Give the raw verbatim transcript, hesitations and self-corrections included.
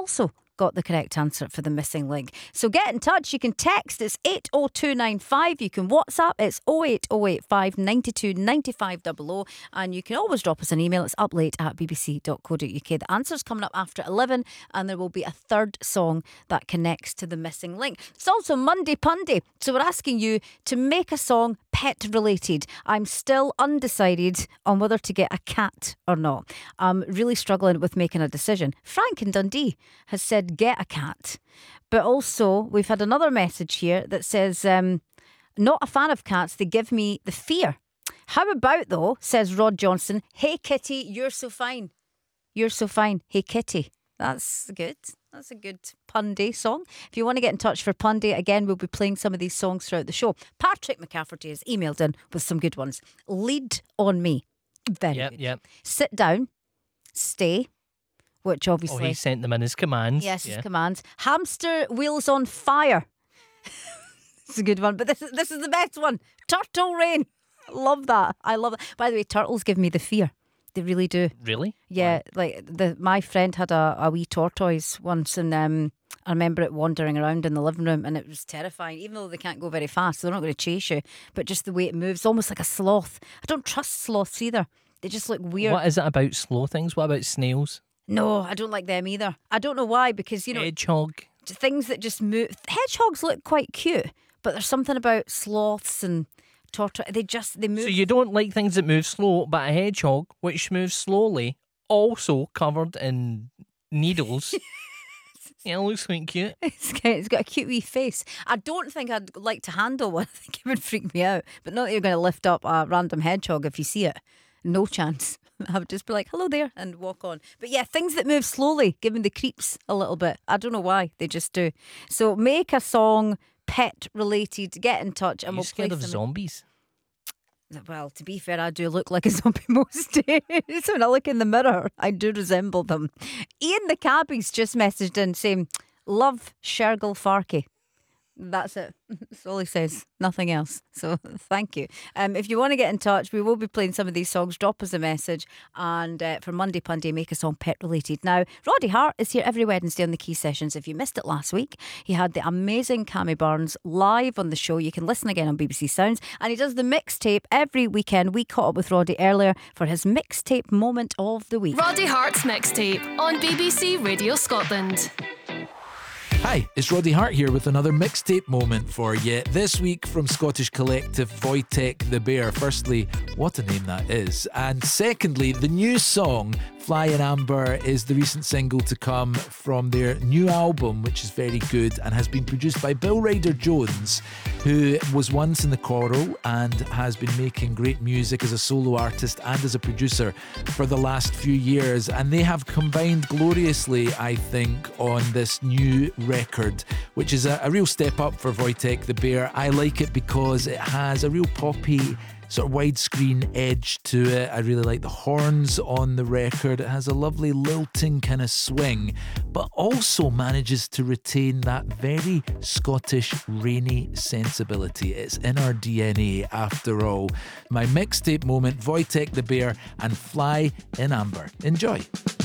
also got the correct answer for the missing link. So get in touch. You can text, it's eight oh two nine five. You can WhatsApp, it's oh eight oh eight five nine two nine five double oh. And you can always drop us an email. It's uplate at b b c dot co dot u k. The answer's coming up after eleven, and there will be a third song that connects to the missing link. It's also Monday Punday, so we're asking you to make a song pet related. I'm still undecided on whether to get a cat or not. I'm really struggling with making a decision. Frank in Dundee has said get a cat, but also we've had another message here that says um, not a fan of cats, they give me the fear. How about though, says Rod Johnson, hey kitty, you're so fine, you're so fine, hey kitty. That's good. That's a good Pun Day song. If you want to get in touch for Pun Day, again, we'll be playing some of these songs throughout the show. Patrick McCafferty has emailed in with some good ones. Lead on me. Very yep, good. Yep. Sit down. Stay. Which obviously... Oh, he sent them in his commands. Yes, yeah. his commands. Hamster wheels on fire. It's a good one, but this is, this is the best one. Turtle rain. Love that. I love it. By the way, turtles give me the fear. They really do. Really? Yeah, Why? like the my friend had a, a wee tortoise once, and um, I remember it wandering around in the living room, and it was terrifying. Even though they can't go very fast, so they're not going to chase you, but just the way it moves, almost like a sloth. I don't trust sloths either. They just look weird. What is it about slow things? What about snails? No, I don't like them either. I don't know why, because you know, hedgehog. Things that just move. Hedgehogs look quite cute, but there's something about sloths and tortoise. They just they move. So you don't like things that move slow, but a hedgehog which moves slowly, also covered in needles. Yeah, it looks quite cute. It's got, it's got a cute wee face. I don't think I'd like to handle one. I think it would freak me out. But not that you're going to lift up a random hedgehog if you see it. No chance. I would just be like, hello there, and walk on. But yeah, things that move slowly give me the creeps a little bit. I don't know why, they just do. So make a song pet related, get in touch, and Are you we'll scared play of some. zombies? Well, to be fair, I do look like a zombie most days. When I look in the mirror, I do resemble them. Ian the Cabbie's just messaged in saying, love Shergill Farkey. That's it. That's all he says. Nothing else. So thank you. Um, if you want to get in touch, we will be playing some of these songs. Drop us a message. And uh, for Monday Punday, make a song pet related. Now, Roddy Hart is here every Wednesday on the Key Sessions. If you missed it last week, he had the amazing Cammy Barnes live on the show. You can listen again on B B C Sounds. And he does the mixtape every weekend. We caught up with Roddy earlier for his mixtape moment of the week. Roddy Hart's mixtape on B B C Radio Scotland. Hi, it's Roddy Hart here with another mixtape moment for you. This week from Scottish collective Wojtek the Bear. Firstly, what a name that is. And secondly, the new song Fly in Amber is the recent single to come from their new album, which is very good and has been produced by Bill Ryder Jones, who was once in the Coral and has been making great music as a solo artist and as a producer for the last few years. And they have combined gloriously, I think, on this new record, which is a, a real step up for Wojtek the Bear. I like it because it has a real poppy sort of widescreen edge to it. I really like the horns on the record. It has a lovely lilting kind of swing, but also manages to retain that very Scottish rainy sensibility. It's in our D N A after all. My mixtape moment, Wojtek the Bear and Fly in Amber. Enjoy.